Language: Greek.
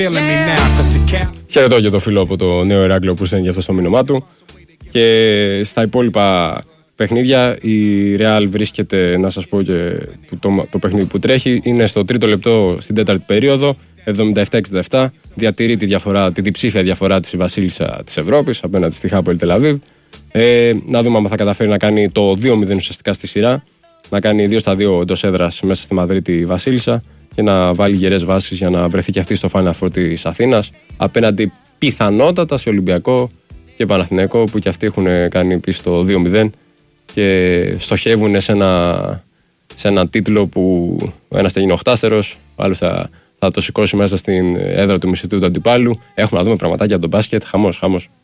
Χαιρετώ και το φίλο από το Νέο Ηράκλειο που στέλνει και αυτό στο μήνυμά του. Και στα υπόλοιπα παιχνίδια η Real βρίσκεται, να σας πω και το παιχνίδι που τρέχει, είναι στο τρίτο λεπτό στην τέταρτη περίοδο, 77-67, διατηρεί τη διψήφια διαφορά της η Βασίλισσα της Ευρώπης απέναντι στη Χάπολ Τελαβίβ. Να δούμε αν θα καταφέρει να κάνει το 2-0 ουσιαστικά στη σειρά, να κάνει 2-2 εντός έδρας μέσα στη Μαδρίτη η Βασίλισσα και να βάλει γερές βάσεις για να βρεθεί και αυτή στο Final Four της Αθήνας απέναντι πιθανότατα σε Ολυμπιακό και Παναθηναϊκό, που και αυτοί έχουν κάνει πίσω το 2-0 και στοχεύουν σε ένα τίτλο που ο ένας θα γίνει οχτάστερος, ο άλλος θα το σηκώσει μέσα στην έδρα του μισητού του αντιπάλου. Έχουμε να δούμε πραγματάκια από τον μπάσκετ. Χαμός.